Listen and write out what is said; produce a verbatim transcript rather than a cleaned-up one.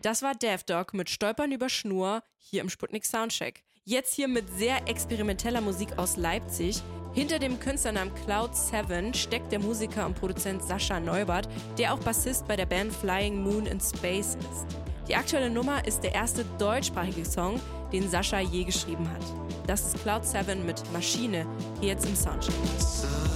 Das war Daft Dog mit Stolpern über Schnur hier im Sputnik Soundcheck. Jetzt hier mit sehr experimenteller Musik aus Leipzig. Hinter dem Künstlernamen Cloud seven steckt der Musiker und Produzent Sascha Neubert, der auch Bassist bei der Band Flying Moon in Space ist. Die aktuelle Nummer ist der erste deutschsprachige Song, den Sascha je geschrieben hat. Das ist Cloud seven mit Maschine, hier jetzt im Soundcheck.